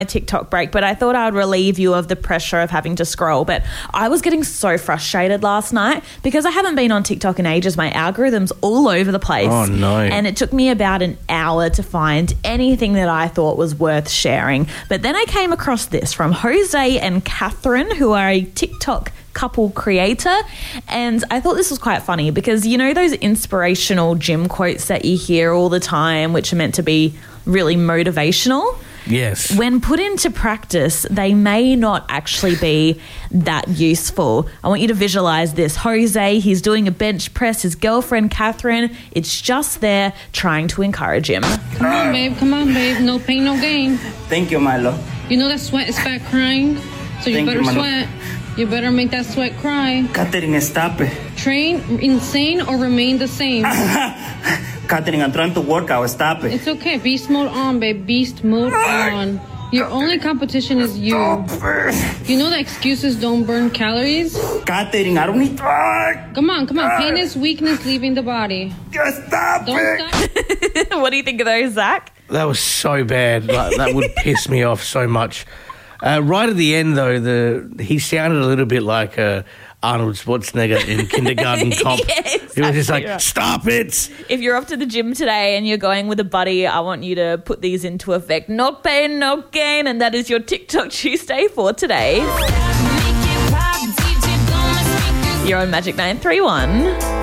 a TikTok break, but I thought I'd relieve you of the pressure of having to scroll. But I was getting so frustrated last night because I haven't been on TikTok in ages. My algorithm's all over the place. Oh, no. And it took me about an hour to find anything that I thought was worth sharing. But then I came across this from Jose and Catherine, who are a TikTok couple creator, and I thought this was quite funny because you know those inspirational gym quotes that you hear all the time, which are meant to be really motivational? Yes. When put into practice, they may not actually be that useful. I want you to visualize this. Jose, he's doing a bench press. His girlfriend, Catherine, it's just there trying to encourage him. Come on, babe. Come on, babe. No pain, no gain. Thank you, Milo. You know that sweat is fat crying, so you better sweat. You better make that sweat cry. Catherine, stop it. Train insane or remain the same. Catherine, I'm trying to work out. Stop it. It's okay. Beast mode on, babe. Beast mode on. Your only competition is you. You know that excuses don't burn calories? Catherine, I don't need to... Come on. Pain is weakness leaving the body. Stop it. What do you think of those, Zach? That was so bad. Like, that would piss me off so much. Right at the end, though, he sounded a little bit like Arnold Schwarzenegger in Kindergarten Cop. Yeah, exactly. He was just like, right. Stop it! If you're off to the gym today and you're going with a buddy, I want you to put these into effect. No pain, no gain. And that is your TikTok Tuesday for today. You're on Magic 931.